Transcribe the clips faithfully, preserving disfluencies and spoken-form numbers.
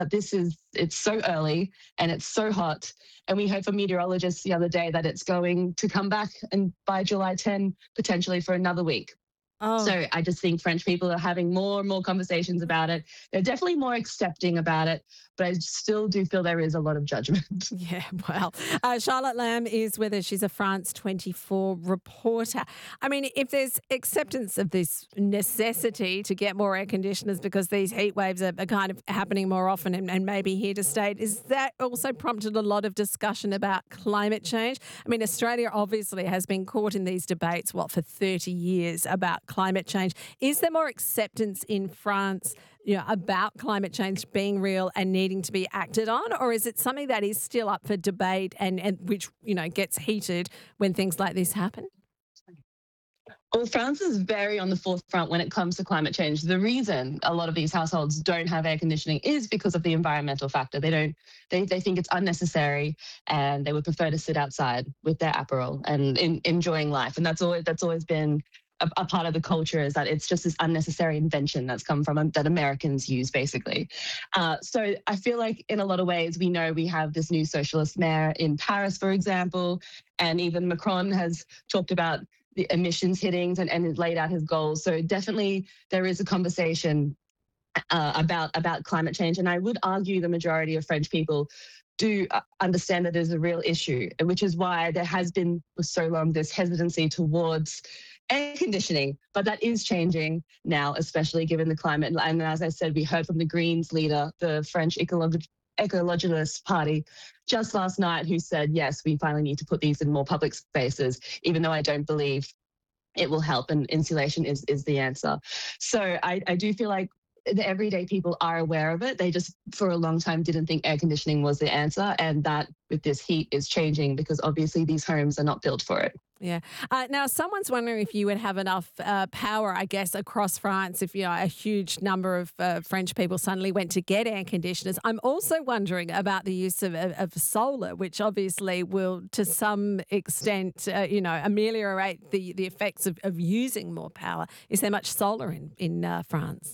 this is, it's so early and it's so hot. And we heard from meteorologists the other day that it's going to come back and by July tenth, potentially for another week. Oh, So I just think French people are having more and more conversations about it. They're definitely more accepting about it, but I still do feel there is a lot of judgment. yeah, well, uh, Charlotte Lamb is with us. She's a France twenty-four reporter. I mean, if there's acceptance of this necessity to get more air conditioners because these heat waves are, are kind of happening more often and, and maybe here to stay, is that also prompted a lot of discussion about climate change? I mean, Australia obviously has been caught in these debates, what, for thirty years about climate change. Is there more acceptance in France, you know, about climate change being real and needing to be acted on, or is it something that is still up for debate and, and which, you know, gets heated when things like this happen? Well, France is very on the forefront when it comes to climate change. The reason a lot of these households don't have air conditioning is because of the environmental factor. They don't, they, they think it's unnecessary and they would prefer to sit outside with their Aperol and in, enjoying life. And that's always, that's always been a, a part of the culture, is that it's just this unnecessary invention that's come from, um, that Americans use basically. Uh, so I feel like in a lot of ways, we know we have this new socialist mayor in Paris, for example, and even Macron has talked about the emissions hittings and, and laid out his goals. So definitely there is a conversation uh, about about climate change. And I would argue the majority of French people do uh, understand that it is a real issue, which is why there has been for so long this hesitancy towards air conditioning. But that is changing now, especially given the climate. And as I said, we heard from the Greens leader, the French ecological ecologist party, just last night, who said, yes, we finally need to put these in more public spaces, even though I don't believe it will help and insulation is, is the answer. So I, I do feel like the everyday people are aware of it. They just, for a long time, didn't think air conditioning was the answer. And that with this heat is changing because obviously these homes are not built for it. Yeah. Uh, now, someone's wondering if you would have enough uh, power, I guess, across France if, you know, a huge number of uh, French people suddenly went to get air conditioners. I'm also wondering about the use of, of, of solar, which obviously will, to some extent, uh, you know, ameliorate the, the effects of, of using more power. Is there much solar in, in uh, France?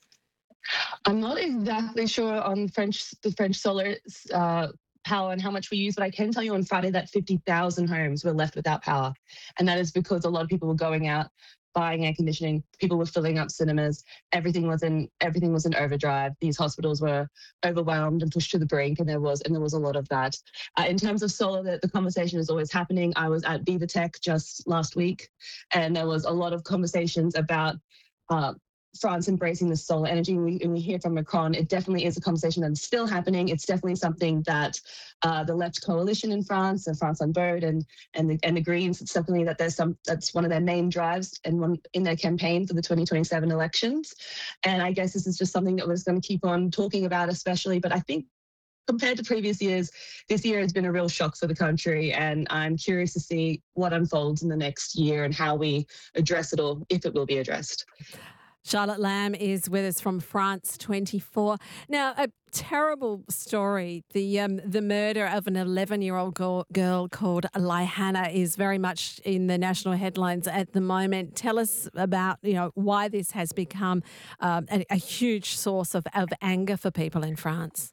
I'm not exactly sure on French the French solar uh, power and how much we use, but I can tell you on Friday that fifty thousand homes were left without power, and that is because a lot of people were going out buying air conditioning. People were filling up cinemas. Everything was in everything was in overdrive. These hospitals were overwhelmed and pushed to the brink, and there was and there was a lot of that. Uh, in terms of solar, the, the conversation is always happening. I was at VivaTech just last week, and there was a lot of conversations about. Uh, France embracing the solar energy, and we, and we hear from Macron, it definitely is a conversation that's still happening. It's definitely something that uh, the left coalition in France, and France on Vote, and and the, and the Greens, it's definitely that there's some that's one of their main drives and one in their campaign for the twenty twenty-seven elections. And I guess this is just something that we're going to keep on talking about, especially. But I think compared to previous years, this year has been a real shock for the country, and I'm curious to see what unfolds in the next year and how we address it, or if it will be addressed. Charlotte Lamb is with us from France twenty-four. Now, a terrible story. The um, the murder of an eleven-year-old girl, girl called Laihana is very much in the national headlines at the moment. Tell us about, you know, why this has become um, a, a huge source of, of anger for people in France.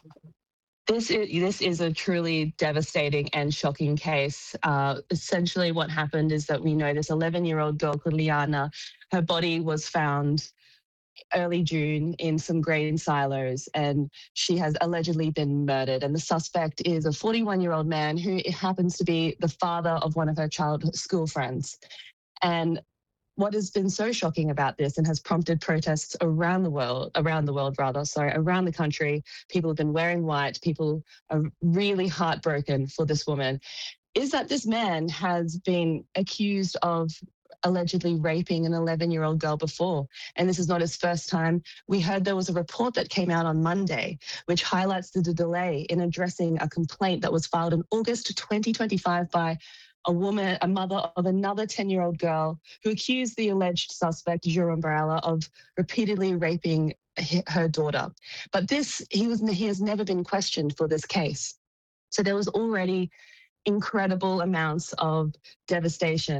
This is this is a truly devastating and shocking case. Uh, essentially, what happened is that we know this eleven-year-old girl called Liana. Her body was found early June in some grain silos, and she has allegedly been murdered. And the suspect is a forty-one-year-old man who happens to be the father of one of her childhood school friends. And what has been so shocking about this and has prompted protests around the world, around the world rather, sorry, around the country, people have been wearing white, people are really heartbroken for this woman, is that this man has been accused of allegedly raping an eleven-year-old girl before. And this is not his first time. We heard there was a report that came out on Monday, which highlights the delay in addressing a complaint that was filed in August twenty twenty-five by a woman, a mother of another ten-year-old girl who accused the alleged suspect, Jerome Barella, of repeatedly raping her daughter. But this, he was he has never been questioned for this case. So there was already incredible amounts of devastation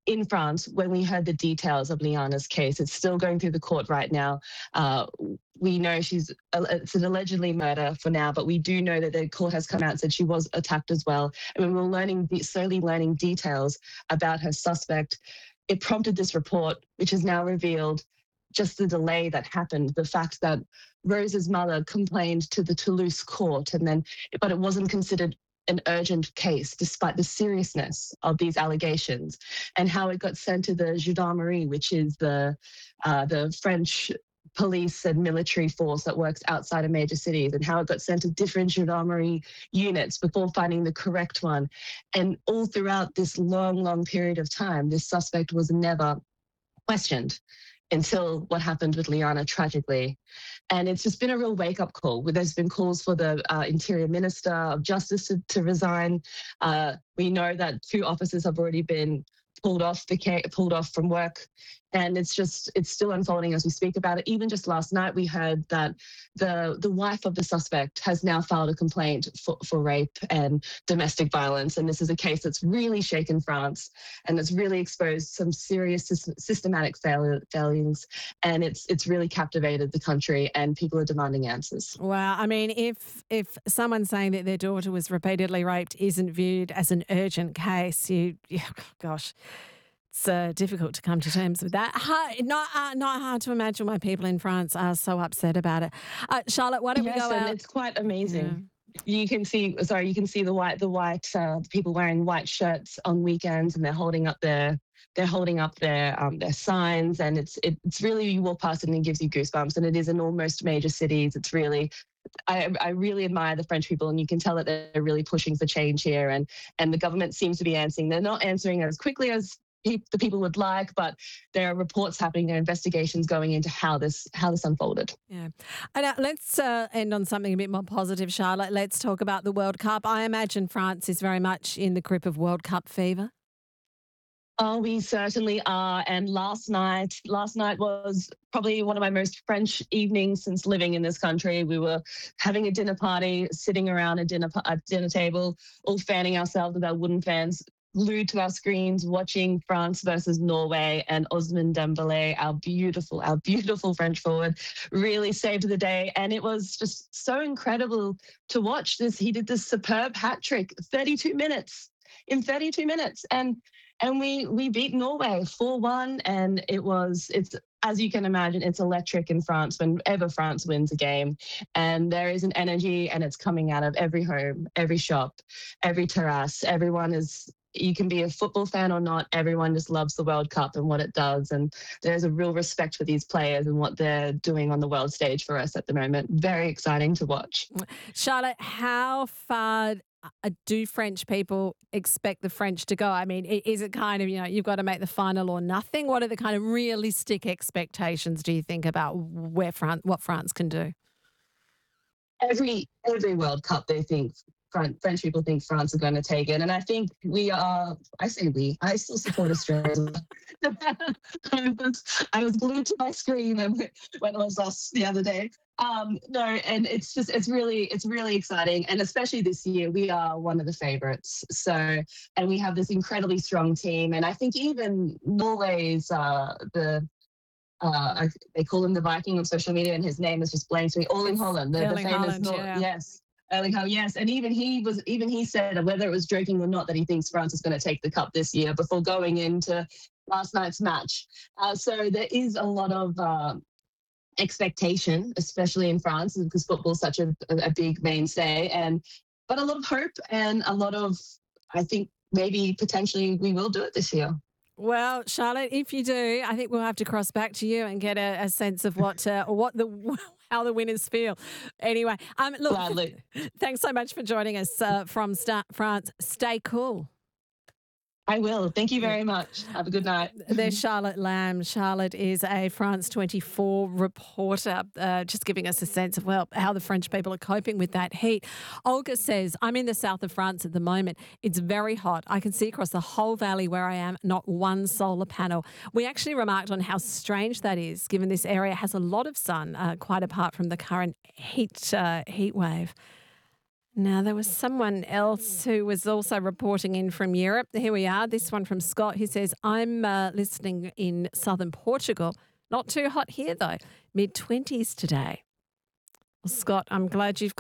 in France, when we heard the details of Liana's case, it's still going through the court right now. Uh, we know she's it's an allegedly murder for now, but we do know that the court has come out and said she was attacked as well. And when we we're learning, slowly learning details about her suspect, it prompted this report, which has now revealed just the delay that happened, the fact that Rose's mother complained to the Toulouse court, and then, but it wasn't considered an urgent case, despite the seriousness of these allegations, and how it got sent to the gendarmerie, which is the uh, the French police and military force that works outside of major cities, and how it got sent to different gendarmerie units before finding the correct one. And all throughout this long, long period of time, this suspect was never questioned until what happened with Liana, tragically. And it's just been a real wake-up call. There's been calls for the uh, Interior Minister of Justice to, to resign. Uh, we know that two officers have already been pulled off the ca- pulled off from work, and it's just it's still unfolding as we speak about it. Even just last night, we heard that the the wife of the suspect has now filed a complaint for, for rape and domestic violence, and this is a case that's really shaken France and that's really exposed some serious sys- systematic fail- failings, and it's it's really captivated the country, and people are demanding answers. Well, I mean, if if someone saying that their daughter was repeatedly raped isn't viewed as an urgent case, you, yeah, gosh. It's uh, difficult to come to terms with that. Hard, not uh, not hard to imagine why people in France are so upset about it. Uh, Charlotte, why don't yes, we go and out? It's quite amazing. Yeah. You can see, sorry, you can see the white, the white uh, people wearing white shirts on weekends, and they're holding up their, they're holding up their, um, their signs, and it's, it's really, you walk past it and it gives you goosebumps. And it is in almost major cities. It's really, I, I really admire the French people, and you can tell that they're really pushing for change here. And and the government seems to be answering. They're not answering as quickly as the people would like, but there are reports happening, there are investigations going into how this how this unfolded. Yeah. And uh, let's uh, end on something a bit more positive, Charlotte. Let's talk about the World Cup. I imagine France is very much in the grip of World Cup fever. Oh, we certainly are. And last night, last night was probably one of my most French evenings since living in this country. We were having a dinner party, sitting around a dinner a dinner table, all fanning ourselves with our wooden fans, glued to our screens, watching France versus Norway, and Ousmane Dembélé, our beautiful, our beautiful French forward, really saved the day. And it was just so incredible to watch this. He did this superb hat trick, thirty-two minutes, in thirty-two minutes. And and we we beat Norway four one, and it was, it's, as you can imagine, it's electric in France whenever France wins a game. And there is an energy, and it's coming out of every home, every shop, every terrace. Everyone is, you can be a football fan or not, everyone just loves the World Cup and what it does. And there's a real respect for these players and what they're doing on the world stage for us at the moment. Very exciting to watch. Charlotte, how far uh, do French people expect the French to go? I mean, is it kind of, you know, you've got to make the final or nothing? What are the kind of realistic expectations, do you think, about where France, what France can do? Every every World Cup, they think French people think France is going to take it, and I think we are. I say we. I still support Australia. I was I was glued to my screen when it was us the other day. Um, no, and it's just it's really it's really exciting, and especially this year we are one of the favourites. So, and we have this incredibly strong team, and I think even Norway's uh, the. Uh, I, they call him the Viking on social media, and his name is just blank to me. Erling Haaland, the, the Erling famous Haaland, Nor- yeah. yes, Erling Haaland, yes. And even he was, even he said, whether it was joking or not, that he thinks France is going to take the cup this year before going into last night's match. Uh, so there is a lot of uh, expectation, especially in France, because football is such a, a big mainstay, and but a lot of hope and a lot of, I think maybe potentially we will do it this year. Well, Charlotte, if you do, I think we'll have to cross back to you and get a, a sense of what uh, what the how the winners feel. Anyway, um, look, Gladly. Thanks so much for joining us uh, from Sta- France. Stay cool. I will. Thank you very much. Have a good night. There's Charlotte Lamb. Charlotte is a France twenty-four reporter, uh, just giving us a sense of, well, how the French people are coping with that heat. Olga says, I'm in the south of France at the moment. It's very hot. I can see across the whole valley where I am, not one solar panel. We actually remarked on how strange that is, given this area has a lot of sun, uh, quite apart from the current heat uh, heat wave. Now, there was someone else who was also reporting in from Europe. Here we are. This one from Scott, who says, I'm uh, listening in southern Portugal. Not too hot here, though. mid twenties today. Well, Scott, I'm glad you've